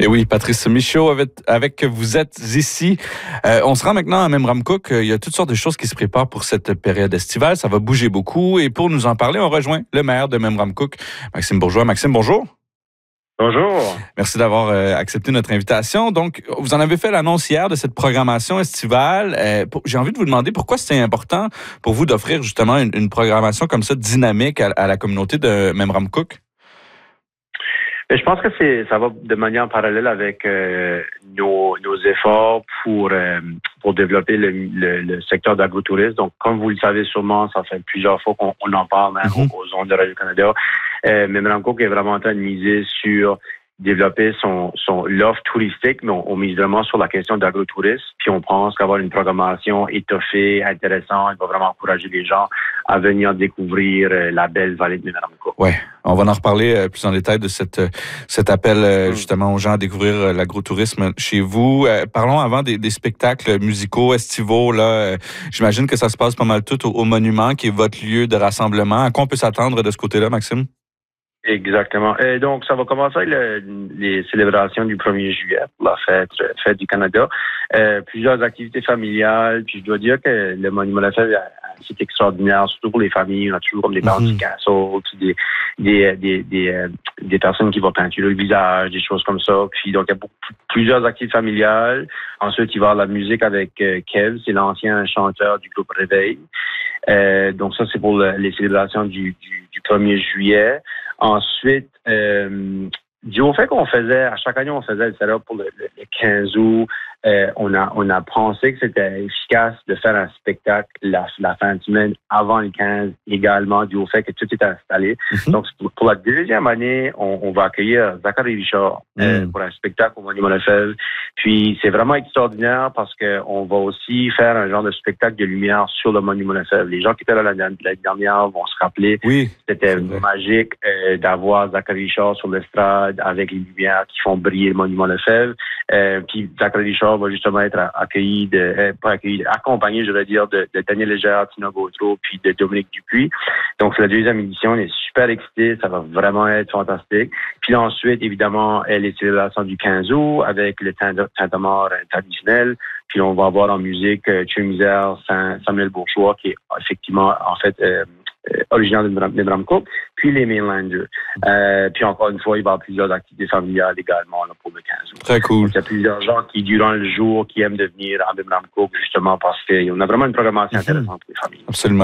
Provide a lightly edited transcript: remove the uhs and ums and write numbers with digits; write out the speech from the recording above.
Et oui, Patrice Michaud, avec vous êtes ici. On se rend maintenant à Memramcook. Il y a toutes sortes de choses qui se préparent pour cette période estivale. Ça va bouger beaucoup. Et pour nous en parler, on rejoint le maire de Memramcook, Maxime Bourgeois. Maxime, bonjour. Bonjour. Merci d'avoir accepté notre invitation. Donc, vous en avez fait l'annonce hier de cette programmation estivale. J'ai envie de vous demander pourquoi c'est important pour vous d'offrir justement une programmation comme ça dynamique à la communauté de Memramcook. Je pense que ça va de manière parallèle avec nos efforts pour développer le secteur d'agrotourisme. Donc, comme vous le savez sûrement, ça fait plusieurs fois qu'on en parle même aux ondes de Radio-Canada. Memramcook est vraiment en train de miser sur développer l'offre touristique, mais on mise vraiment sur la question d'agrotourisme. Puis on pense qu'avoir une programmation étoffée, intéressante, va vraiment encourager les gens à venir découvrir la belle vallée de Memramcook. Oui, on va en reparler plus en détail de cet appel justement aux gens à découvrir l'agrotourisme chez vous. Parlons avant des spectacles musicaux, estivaux. Là, j'imagine que ça se passe pas mal tout au Monument, qui est votre lieu de rassemblement. À quoi on peut s'attendre de ce côté-là, Maxime? Exactement. Et donc, ça va commencer avec les célébrations du 1er juillet, la fête du Canada. Plusieurs activités familiales. Puis je dois dire que le Monument de la Fête est assez extraordinaire, surtout pour les familles. On a toujours comme des bouncy castles, puis des personnes qui vont peinturer le visage, des choses comme ça. Puis donc, il y a plusieurs activités familiales. Ensuite, il va y avoir la musique avec Kev, c'est l'ancien chanteur du groupe Réveil. Donc ça, c'est pour les célébrations du 1er juillet. Ensuite, dû au fait qu'on faisait, à chaque année, on faisait le setup pour le 15 août, on a pensé que c'était efficace de faire un spectacle la fin de semaine avant le 15 également, dû au fait que tout est installé. Donc, pour la deuxième année, on va accueillir Zachary Richard pour un spectacle au Monument de la Fève. Puis, c'est vraiment extraordinaire parce qu'on va aussi faire un genre de spectacle de lumière sur le Monument de la Fève. Les gens qui étaient là l'année dernière vont se rappeler. Oui, c'était magique d'avoir Zachary Richard sur l'estrade avec les lumières qui font briller le Monument de la Fève. Puis, Zachary Richard va justement être accompagné, je veux dire, de Daniel Légère, Tina Gautreau, puis de Dominique Dupuis. Donc, c'est la deuxième édition. On est super excités. Ça va vraiment être fantastique. Puis ensuite, évidemment, les célébrations du 15 août avec le Tintamarre traditionnel. Puis on va avoir en musique Misère, Samuel Bourgeois, qui est effectivement, en fait, originaire de Memramcook, puis les Mainlanders. Puis encore une fois, il va y avoir plusieurs activités familiales également là, pour le 15 août. Très cool. Donc, il y a plusieurs gens qui, durant le jour, qui aiment de venir à Memramcook justement parce qu'on a vraiment une programmation intéressante pour les familles. Absolument.